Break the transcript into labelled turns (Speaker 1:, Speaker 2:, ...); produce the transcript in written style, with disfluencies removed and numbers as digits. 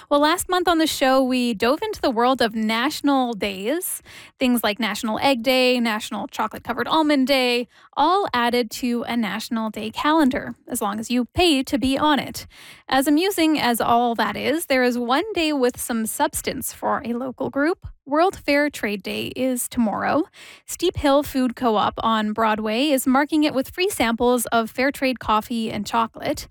Speaker 1: Well, last month on the show, we dove into the world of national days. Things like National Egg Day, National Chocolate Covered Almond Day, all added to a National Day calendar, as long as you pay to be on it. As amusing as all that is, there is one day with some substance for a local group. World Fair Trade Day is tomorrow. Steep Hill Food Co op on Broadway is marking it with free samples of fair trade coffee and chocolate.